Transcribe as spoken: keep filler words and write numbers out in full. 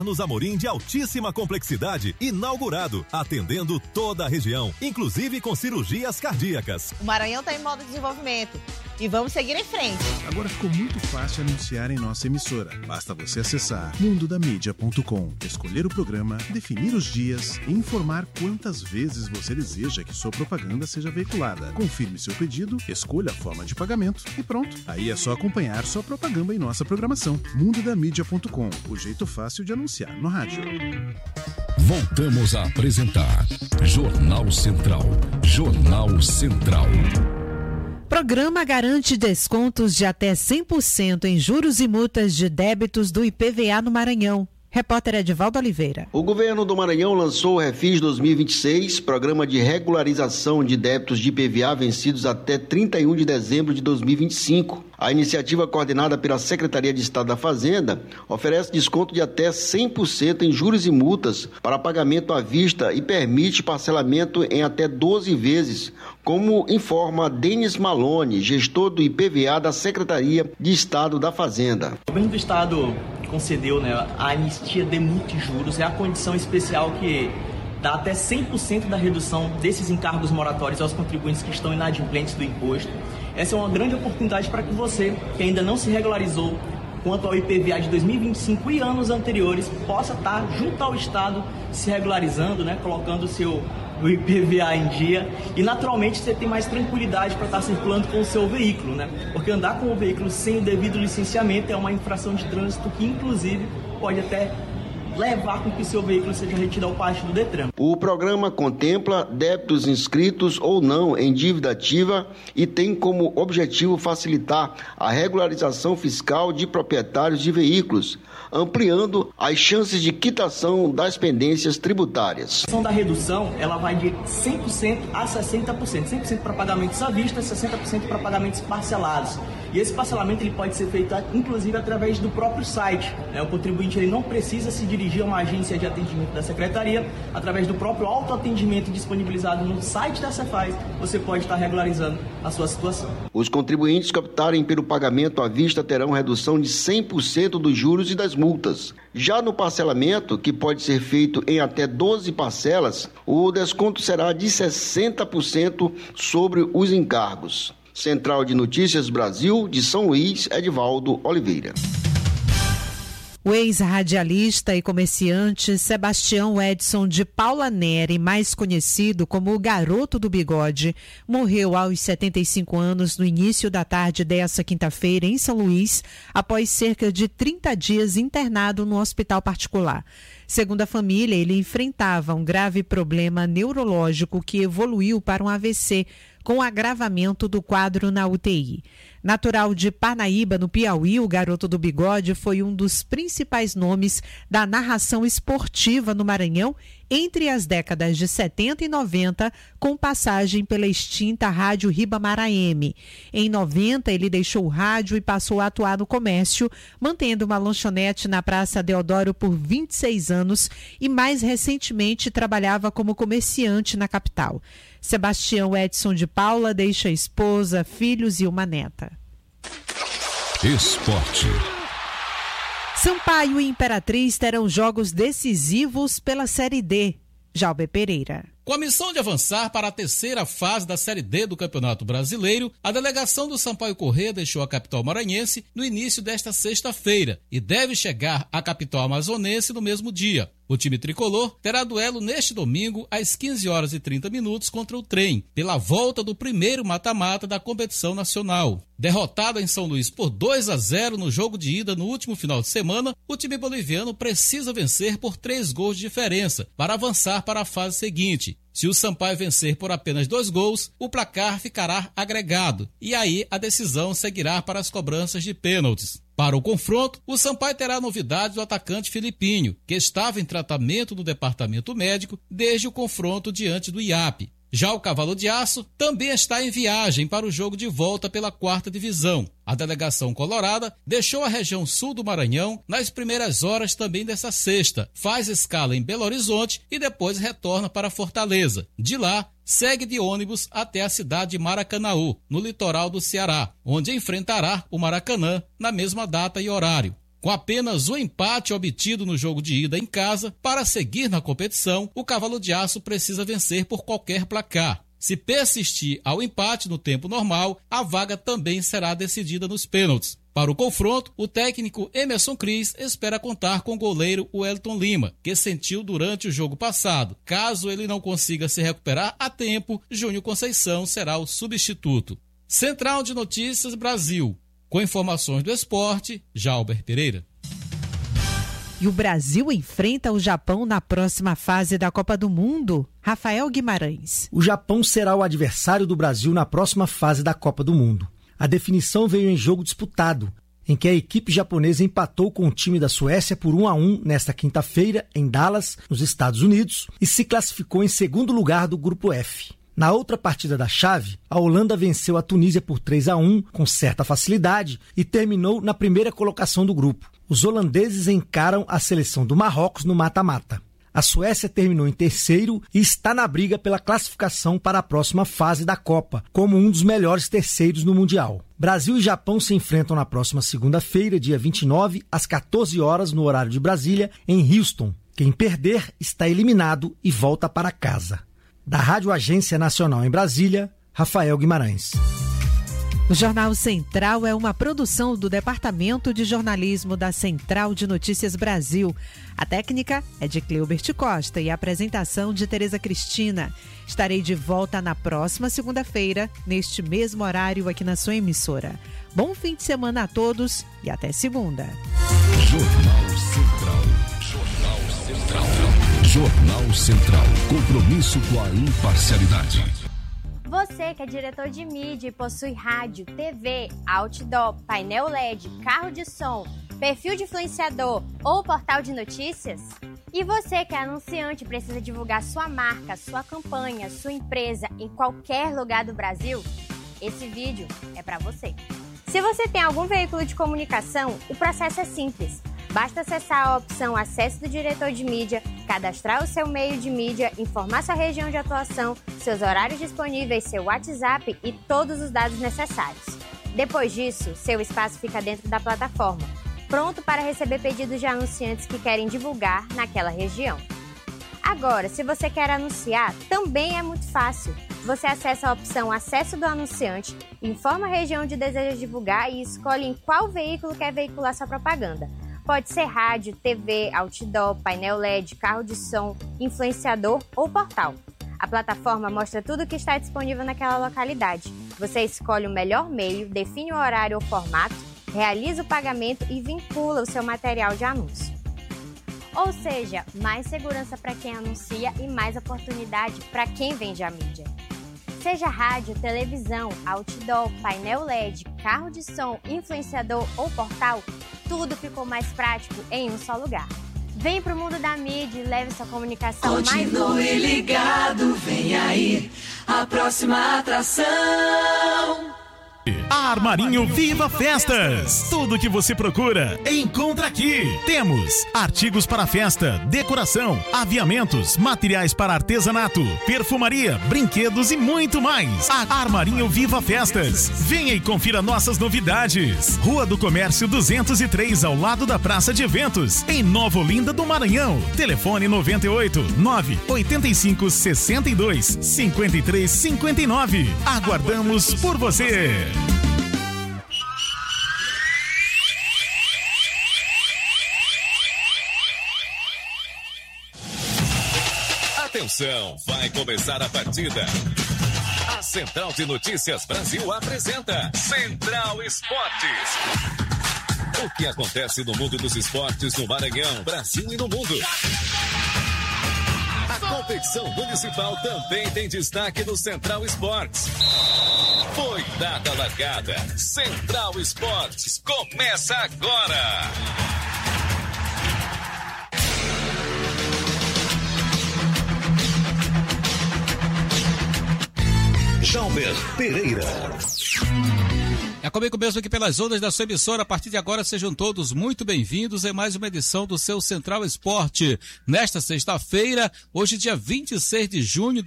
Nos Amorim de altíssima complexidade, inaugurado, atendendo toda a região, inclusive com cirurgias cardíacas. O Maranhão está em modo de desenvolvimento e vamos seguir em frente. Agora ficou muito fácil anunciar em nossa emissora. Basta você acessar mundo da mídia ponto com, escolher o programa, definir os dias e informar quantas vezes você deseja que sua propaganda seja veiculada. Confirme seu pedido, escolha a forma de pagamento e pronto. Aí é só acompanhar sua propaganda em nossa programação. mundo da mídia ponto com, o jeito fácil de anunciar no rádio. Voltamos a apresentar Jornal Central. Jornal Central. Programa garante descontos de até cem por cento em juros e multas de débitos do I P V A no Maranhão. Repórter Edivaldo Oliveira. O governo do Maranhão lançou o Refis dois mil e vinte e seis, programa de regularização de débitos de I P V A vencidos até trinta e um de dezembro de dois mil e vinte e cinco. A iniciativa, coordenada pela Secretaria de Estado da Fazenda, oferece desconto de até cem por cento em juros e multas para pagamento à vista e permite parcelamento em até doze vezes, como informa Denis Malone, gestor do I P V A da Secretaria de Estado da Fazenda. O governo do Estado concedeu, né, a anistia de multijuros, é a condição especial que dá até cem por cento da redução desses encargos moratórios aos contribuintes que estão inadimplentes do imposto. Essa é uma grande oportunidade para que você, que ainda não se regularizou quanto ao I P V A de dois mil e vinte e cinco e anos anteriores, possa estar junto ao Estado se regularizando, né, colocando o seu o I P V A em dia, e naturalmente você tem mais tranquilidade para estar circulando com o seu veículo, né? Porque andar com o veículo sem o devido licenciamento é uma infração de trânsito que inclusive pode até levar com que seu veículo seja retirado ao pátio do Detran. O programa contempla débitos inscritos ou não em dívida ativa e tem como objetivo facilitar a regularização fiscal de proprietários de veículos, ampliando as chances de quitação das pendências tributárias. A questão da redução, ela vai de cem por cento a sessenta por cento, cem por cento para pagamentos à vista, sessenta por cento para pagamentos parcelados. E esse parcelamento ele pode ser feito inclusive através do próprio site, né? O contribuinte ele não precisa se dirigir a uma agência de atendimento da Secretaria, através do próprio autoatendimento disponibilizado no site da Cefaz, você pode estar regularizando a sua situação. Os contribuintes que optarem pelo pagamento à vista terão redução de cem por cento dos juros e das multas. Já no parcelamento, que pode ser feito em até doze parcelas, o desconto será de sessenta por cento sobre os encargos. Central de Notícias Brasil, de São Luís, Edivaldo Oliveira. O ex-radialista e comerciante Sebastião Edson de Paula Neri, mais conhecido como o Garoto do Bigode, morreu aos setenta e cinco anos no início da tarde dessa quinta-feira em São Luís, após cerca de trinta dias internado no hospital particular. Segundo a família, ele enfrentava um grave problema neurológico que evoluiu para um A V C, com agravamento do quadro na U T I. Natural de Parnaíba, no Piauí, o Garoto do Bigode foi um dos principais nomes da narração esportiva no Maranhão entre as décadas de setenta e noventa, com passagem pela extinta Rádio Ribamar A M. Em noventa, ele deixou o rádio e passou a atuar no comércio, mantendo uma lanchonete na Praça Deodoro por vinte e seis anos e, mais recentemente, trabalhava como comerciante na capital. Sebastião Edson de Paula deixa esposa, filhos e uma neta. Esporte. Sampaio e Imperatriz terão jogos decisivos pela Série D. Jalber Pereira. Com a missão de avançar para a terceira fase da Série D do Campeonato Brasileiro, a delegação do Sampaio Corrêa deixou a capital maranhense no início desta sexta-feira e deve chegar à capital amazonense no mesmo dia. O time tricolor terá duelo neste domingo às quinze horas e trinta minutos contra o Trem, pela volta do primeiro mata-mata da competição nacional. Derrotado em São Luís por dois a zero no jogo de ida no último final de semana, o time boliviano precisa vencer por três gols de diferença para avançar para a fase seguinte. Se o Sampaio vencer por apenas dois gols, o placar ficará agregado e aí a decisão seguirá para as cobranças de pênaltis. Para o confronto, o Sampaio terá a novidade do atacante Filipinho, que estava em tratamento no departamento médico desde o confronto diante do I A P. Já o Cavalo de Aço também está em viagem para o jogo de volta pela quarta divisão. A delegação colorada deixou a região sul do Maranhão nas primeiras horas também dessa sexta, faz escala em Belo Horizonte e depois retorna para Fortaleza. De lá, segue de ônibus até a cidade de Maracanaú, no litoral do Ceará, onde enfrentará o Maracanã na mesma data e horário. Com apenas o empate obtido no jogo de ida em casa, para seguir na competição, o Cavalo de Aço precisa vencer por qualquer placar. Se persistir ao empate no tempo normal, a vaga também será decidida nos pênaltis. Para o confronto, o técnico Emerson Cris espera contar com o goleiro Wellington Lima, que sentiu durante o jogo passado. Caso ele não consiga se recuperar a tempo, Júnior Conceição será o substituto. Central de Notícias Brasil. Com informações do esporte, Jalber Pereira. E o Brasil enfrenta o Japão na próxima fase da Copa do Mundo? Rafael Guimarães. O Japão será o adversário do Brasil na próxima fase da Copa do Mundo. A definição veio em jogo disputado, em que a equipe japonesa empatou com o time da Suécia por um a um nesta quinta-feira, em Dallas, nos Estados Unidos, e se classificou em segundo lugar do Grupo F. Na outra partida da chave, a Holanda venceu a Tunísia por três a um, com certa facilidade, e terminou na primeira colocação do grupo. Os holandeses encaram a seleção do Marrocos no mata-mata. A Suécia terminou em terceiro e está na briga pela classificação para a próxima fase da Copa, como um dos melhores terceiros no Mundial. Brasil e Japão se enfrentam na próxima segunda-feira, dia vinte e nove, às quatorze horas, no horário de Brasília, em Houston. Quem perder está eliminado e volta para casa. Da Rádio Agência Nacional em Brasília, Rafael Guimarães. O Jornal Central é uma produção do Departamento de Jornalismo da Central de Notícias Brasil. A técnica é de Cleubert Costa e a apresentação de Tereza Cristina. Estarei de volta na próxima segunda-feira, neste mesmo horário aqui na sua emissora. Bom fim de semana a todos e até segunda. Jornal Central. Jornal Central. Jornal Central. Compromisso com a imparcialidade. Você que é diretor de mídia e possui rádio, T V, outdoor, painel L E D, carro de som, perfil de influenciador ou portal de notícias? E você que é anunciante e precisa divulgar sua marca, sua campanha, sua empresa em qualquer lugar do Brasil? Esse vídeo é para você. Se você tem algum veículo de comunicação, o processo é simples. Basta acessar a opção Acesso do Diretor de Mídia, cadastrar o seu meio de mídia, informar sua região de atuação, seus horários disponíveis, seu WhatsApp e todos os dados necessários. Depois disso, seu espaço fica dentro da plataforma, pronto para receber pedidos de anunciantes que querem divulgar naquela região. Agora, se você quer anunciar, também é muito fácil. Você acessa a opção Acesso do Anunciante, informa a região onde deseja divulgar e escolhe em qual veículo quer veicular sua propaganda. Pode ser rádio, T V, outdoor, painel L E D, carro de som, influenciador ou portal. A plataforma mostra tudo o que está disponível naquela localidade. Você escolhe o melhor meio, define o horário ou formato, realiza o pagamento e vincula o seu material de anúncio. Ou seja, mais segurança para quem anuncia e mais oportunidade para quem vende a mídia. Seja rádio, televisão, outdoor, painel L E D, carro de som, influenciador ou portal, tudo ficou mais prático em um só lugar. Vem pro mundo da mídia e leve sua comunicação mais longe. Continue ligado, vem aí a próxima atração. Armarinho Viva Festas. Tudo que você procura, encontra aqui. Temos artigos para festa, decoração, aviamentos, materiais para artesanato, perfumaria, brinquedos e muito mais. Armarinho Viva Festas. Venha e confira nossas novidades. Rua do Comércio duzentos e três, ao lado da Praça de Eventos, em Nova Olinda do Maranhão. Telefone noventa e oito, nove oitenta e cinco, sessenta e dois, cinquenta e três, cinquenta e nove. Aguardamos por você. Atenção, vai começar a partida. A Central de Notícias Brasil apresenta Central Esportes. O que acontece no mundo dos esportes no Maranhão, Brasil e no mundo. A competição municipal também tem destaque no Central Esportes. Foi dada a largada. Central Esportes começa agora. Jalber Pereira. É comigo mesmo aqui pelas ondas da sua emissora. A partir de agora, sejam todos muito bem-vindos em mais uma edição do seu Central Esporte. Nesta sexta-feira, hoje dia vinte e seis de junho